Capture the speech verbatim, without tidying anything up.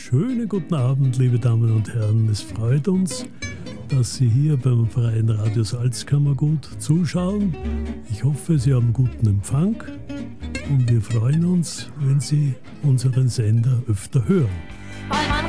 Schönen guten Abend, liebe Damen und Herren. Es freut uns, dass Sie hier beim Freien Radio Salzkammergut zuschauen. Ich hoffe, Sie haben guten Empfang und wir freuen uns, wenn Sie unseren Sender öfter hören. Weil man